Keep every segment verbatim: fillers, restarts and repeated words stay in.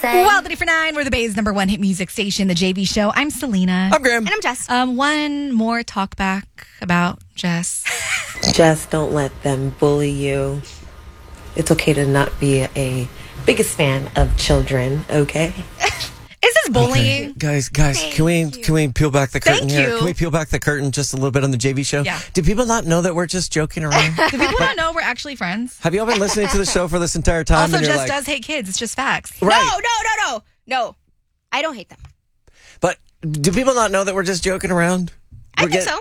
say. Well, Ready for Nine, we're the Bay's number one hit music station, the J V Show. I'm Selena. I'm Graham. And I'm Jess. Um, one more talk back about Jess. Jess, don't let them bully you. It's okay to not be a biggest fan of children, okay? Is this bullying? Okay. Guys, guys, Thank can we you. can we peel back the curtain Thank here? you. Can we peel back the curtain just a little bit on the J V show? Yeah. Do people not know that we're just joking around? Do people not know we're actually friends? Have you all been listening to the show for this entire time? Also, and you're Jess like, does hate kids. It's just facts. right. No, no, no, no. No. I don't hate them. But do people not know that we're just joking around? I We're think get- so.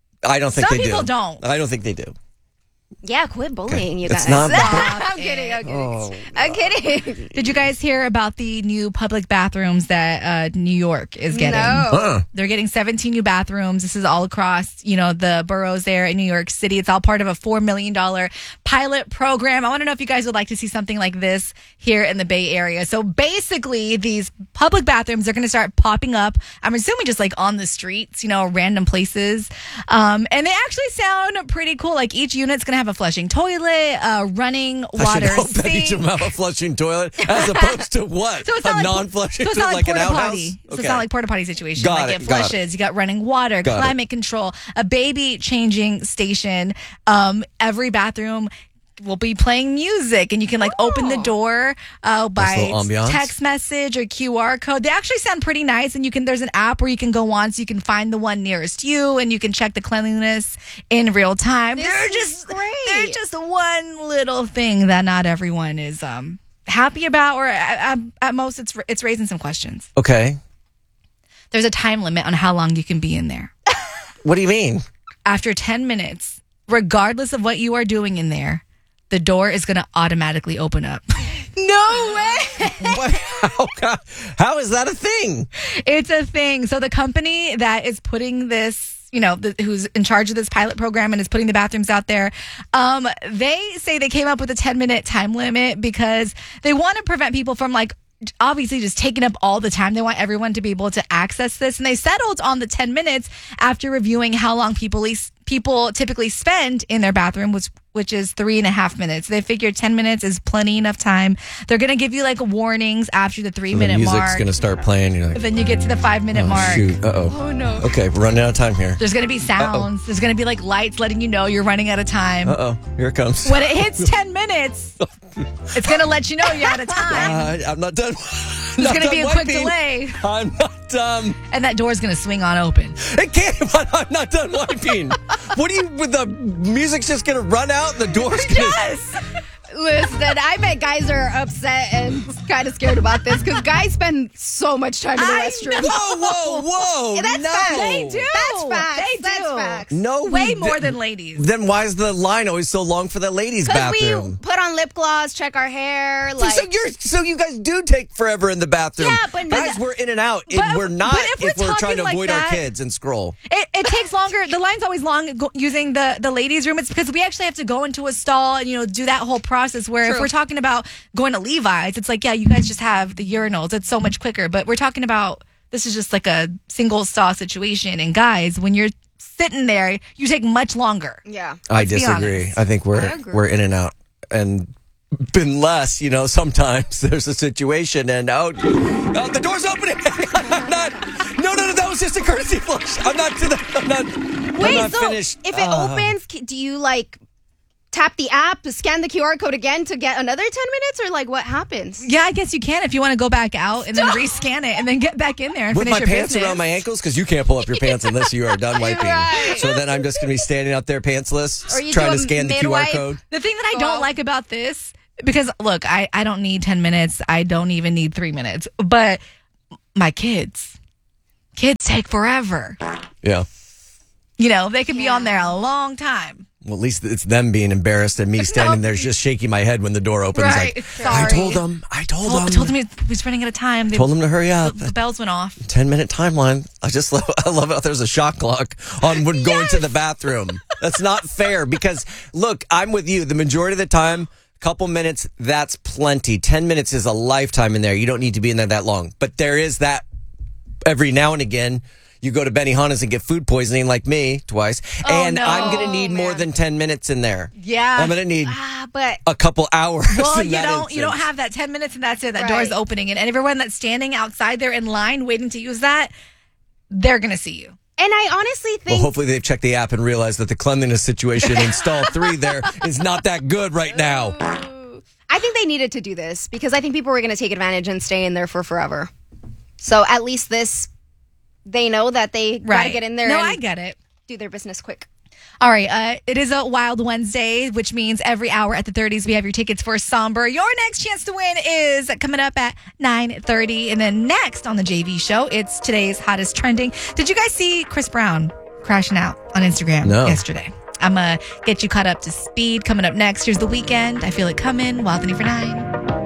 I don't think Some they do. people don't. I don't think they do. Yeah, quit bullying, you It's guys. not- I'm kidding. I'm kidding. Oh, I'm kidding. Did you guys hear about the new public bathrooms that uh, New York is getting? No. uh-uh. They're getting seventeen new bathrooms. This is all across, you know, the boroughs there in New York City. It's all part of a four million dollars pilot program. I want to know if you guys would like to see something like this here in the Bay Area. So basically, these public bathrooms are going to start popping up. I'm assuming just like on the streets, you know, random places. Um, and they actually sound pretty cool. Like each unit's going to have a flushing toilet, uh, running I water should hope that each of sink. them have a flushing toilet as opposed to what? So it's a not like, non-flushing so it's not like, like, an porta outhouse? potty. So Okay. it's not like porta potty situation. Got like it, it got it. flushes. You got running water, Got it. climate control, a baby changing station. Um, every bathroom will be playing music, and you can like open the door uh, by Nice little ambiance. text message or Q R code. They actually sound pretty nice, and you can. There's an app where you can go on, so you can find the one nearest you, and you can check the cleanliness in real time. This they're is just great. they're just one little thing that not everyone is um happy about, or at, at, at most, it's it's raising some questions. Okay. There's a time limit on how long you can be in there. What do you mean? After ten minutes, regardless of what you are doing in there, the door is going to automatically open up. No way. What? How, how is that a thing? It's a thing. So the company that is putting this, you know, the, who's in charge of this pilot program and is putting the bathrooms out there, um, they say they came up with a ten minute time limit because they want to prevent people from like obviously just taking up all the time. They want everyone to be able to access this. And they settled on the ten minutes after reviewing how long people people typically spend in their bathroom, which which is three and a half minutes. They figured ten minutes is plenty enough time. They're going to give you like warnings after the three So minute the music's mark. going to start playing. You're like, Then you get to the five minute oh, mark. shoot. Uh-oh. Oh, no. Okay, we're running out of time here. There's going to be sounds. There's going to be like lights letting you know you're running out of time. Uh-oh. Here it comes. When it hits ten minutes, it's going to let you know you're out of time. Uh, I'm not done. There's going to be a quick delay, I'm not done. and that door's going to swing on open. It can't. I'm not done wiping. What do you? With the music's just gonna run out. The door's gonna. Yes! Listen, I bet guys are upset and kind of scared about this because guys spend so much time in the I restroom. Whoa, whoa, whoa! That's no. facts. They do. That's facts. They That's do. facts. No, we Way more di- than ladies. Then why is the line always so long for the ladies' Because we bathroom? put on lip gloss, check our hair, like. so you're so you guys do take forever in the bathroom. Yeah, but- guys, we're in and out. But- and we're not but if we're trying talking to like avoid that- our kids and scroll. It, it takes longer. The line's always long go, using the, the ladies' room. It's because we actually have to go into a stall and, you know, do that whole process where if True. we're talking about going to Levi's, it's like, yeah, you guys just have the urinals. It's so much quicker. But we're talking about this is just like a single stall situation. And guys, when you're sitting there, you take much longer. Yeah. I Let's be disagree. honest. I think we're I agree. we're in and out and. Unless, you know, sometimes there's a situation and oh, oh the door's opening. I'm not. No, no, no. That was just a courtesy flush. I'm not to the. I'm not. I'm Wait, not so finished. if it Uh, opens, c- do you like tap the app, scan the Q R code again to get another ten minutes, or like what happens? Yeah, I guess you can if you want to go back out and then rescan it and then get back in there and with finish my your pants business. around my ankles because you can't pull up your pants unless you are done wiping. right. So then I'm just gonna be standing out there pantsless, Or you trying do to a scan the Q R mid-wipe. code. The thing that I Go don't out. like about this, because look, I, I don't need ten minutes. I don't even need three minutes. But my kids, kids take forever. Yeah. You know, they can be on there a long time. Well, at least it's them being embarrassed and me standing there just shaking my head when the door opens. Right. Like, Sorry. I told them. I told Told, them. told me he was running out of time. They, Told them to hurry up. the, the bells went off. ten minute timeline. I just love, I love how there's a shot clock on when going to the bathroom. That's not fair because look, I'm with you. The majority of the time, couple minutes, that's plenty. ten minutes is a lifetime in there. You don't need to be in there that long. But there is that every now and again, you go to Benihana's and get food poisoning like me twice. Oh, and no. I'm going to need more man. than ten minutes in there. Yeah. I'm going to need Ah, but a couple hours. Well, in you that don't you don't instance. have that ten minutes and that's it. That Right. door is opening and everyone that's standing outside there in line waiting to use that, they're going to see you. and I honestly Well, think hopefully they've checked the app and realized that the cleanliness situation in stall three there is not that good right now. I think they needed to do this because I think people were going to take advantage and stay in there for forever. So at least this, they know that they got to get in there No, and I get it. do their business quick. All right. Uh, it is a Wild Wednesday, which means every hour at the thirties, we have your tickets for Somber. Your next chance to win is coming up at nine thirty. And then next on the J V show, it's today's hottest trending. Did you guys see Chris Brown crashing out on Instagram No. yesterday? I'm going to get you caught up to speed. Coming up next, here's The Weekend. I Feel It Coming. Wild thirty for nine.